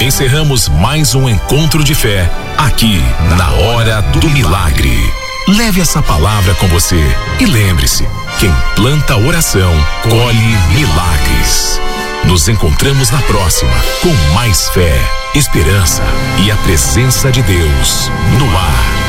encerramos mais um encontro de fé aqui na Hora do Milagre. Leve essa palavra com você e lembre-se, quem planta oração, colhe milagres. Nos encontramos na próxima com mais fé, esperança e a presença de Deus no ar.